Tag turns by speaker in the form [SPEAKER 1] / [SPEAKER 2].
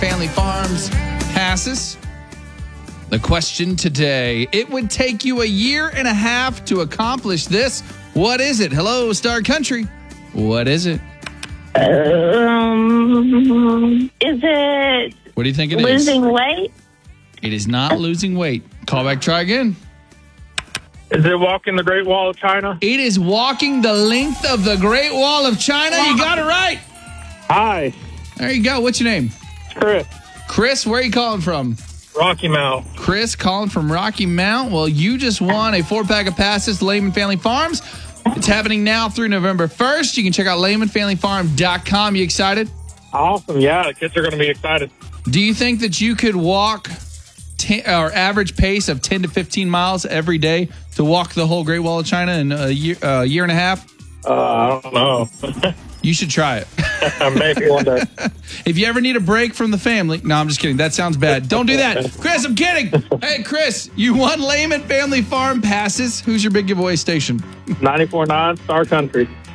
[SPEAKER 1] Family Farms passes. The question today, it would take you a year and a half to accomplish this. What is it? Hello, Star Country. What is it?
[SPEAKER 2] Is it
[SPEAKER 1] What do you think it is?
[SPEAKER 2] losing weight?
[SPEAKER 1] It is not losing weight. Call back, try again.
[SPEAKER 3] Is it walking the Great Wall of China?
[SPEAKER 1] It is walking the length of the Great Wall of China. You got it right.
[SPEAKER 3] Hi,
[SPEAKER 1] There you go. What's your name?
[SPEAKER 3] it's Chris.
[SPEAKER 1] Chris, where are you calling from?
[SPEAKER 3] Rocky Mount.
[SPEAKER 1] Chris calling from Rocky Mount. Well, you just won a 4-pack of passes to Lehman Family Farms. It's happening now through November 1st. You can check out LehmanFamilyFarm.com. You excited?
[SPEAKER 3] Awesome. Yeah, the kids are going to be excited.
[SPEAKER 1] Do you think that you could walk or average pace of 10 to 15 miles every day to walk the whole Great Wall of China in a year and a half?
[SPEAKER 3] I don't know.
[SPEAKER 1] You should try it.
[SPEAKER 3] Maybe one day.
[SPEAKER 1] If you ever need a break from the family. No, I'm just kidding. That sounds bad. Don't do that. Chris, I'm kidding. Hey, Chris, you won Lehman Family Farm passes. Who's your big giveaway station?
[SPEAKER 3] 94.9 Star Country.